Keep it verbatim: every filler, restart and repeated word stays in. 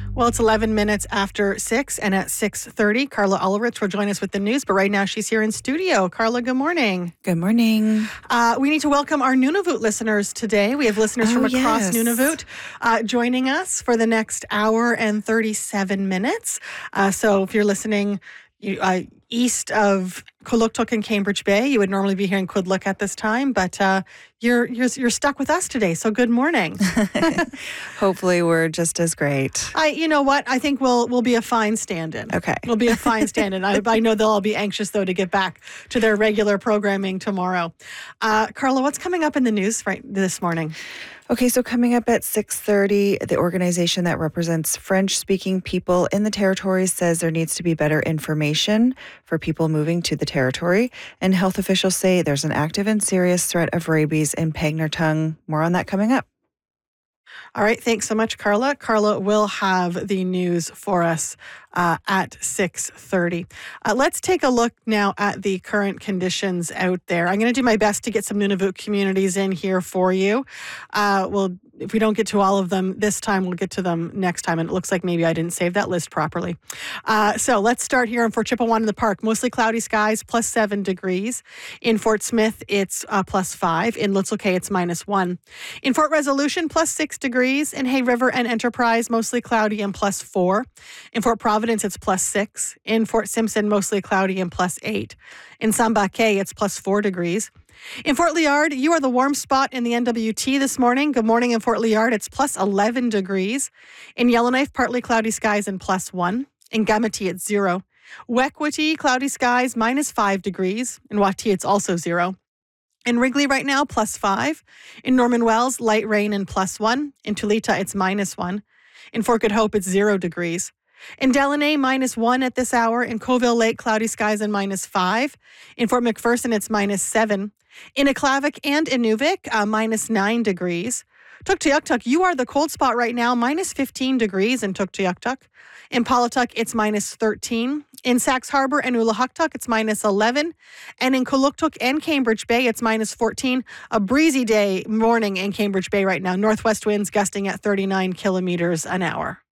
Well, it's eleven minutes after six, and at six thirty, Carla Ulrich will join us with the news, but right now she's here in studio. Carla, good morning. Good morning. Uh, we need to welcome our Nunavut listeners today. We have listeners oh, from across yes. Nunavut uh, joining us for the next hour and thirty-seven minutes. Uh, so if you're listening you, uh, east of Kuluktuk and Cambridge Bay, you would normally be here in Kudluk at this time, but uh, you're, you're you're stuck with us today, so good morning. Hopefully we're just as great. I, you know what? I think we'll we'll be a fine stand-in. Okay. We'll be a fine stand-in. I, I know they'll all be anxious, though, to get back to their regular programming tomorrow. Uh, Carla, what's coming up in the news right this morning? Okay, so coming up at six thirty, the organization that represents French-speaking people in the territory says there needs to be better information for people moving to the territory. And health officials say there's an active and serious threat of rabies in Pagnertung. More on that coming up. All right, thanks so much, Carla. Carla will have the news for us uh, at six thirty. Uh, let's take a look now at the current conditions out there. I'm going to do my best to get some Nunavut communities in here for you. Uh, we'll If we don't get to all of them this time, we'll get to them next time. And it looks like maybe I didn't save that list properly. Uh, so let's start here in Fort Chipewyan in the park. Mostly cloudy skies, plus seven degrees. In Fort Smith, it's uh, plus five. In Little Cay, it's minus one. In Fort Resolution, plus six degrees. In Hay River and Enterprise, mostly cloudy and plus four. In Fort Providence, it's plus six. In Fort Simpson, mostly cloudy and plus eight. In Sambake, it's plus four degrees. In Fort Liard, you are the warm spot in the N W T this morning. Good morning in Fort Liard. It's plus eleven degrees. In Yellowknife, partly cloudy skies and plus one. In Gamati, it's zero. Wekwati, cloudy skies, minus five degrees. In Wati, it's also zero. In Wrigley right now, plus five. In Norman Wells, light rain and plus one. In Tulita, it's minus one. In Fort Good Hope, it's zero degrees. In Delaney, minus one at this hour. In Coville Lake, cloudy skies and minus five. In Fort McPherson, it's minus seven. In Aklavik and Inuvik, uh, minus nine degrees. Tuktoyaktuk, you are the cold spot right now, minus fifteen degrees in Tuktoyaktuk. In Paulatuk, it's minus thirteen. In Sax Harbor and Ulahuktuk, it's minus eleven. And in Kuluktuk and Cambridge Bay, it's minus fourteen. A breezy day morning in Cambridge Bay right now. Northwest winds gusting at thirty-nine kilometers an hour.